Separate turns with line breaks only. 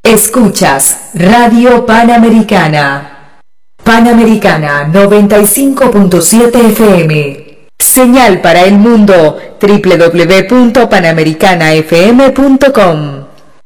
Escuchas Radio Panamericana. Panamericana 95.7 FM. Señal para el mundo www.panamericanafm.com.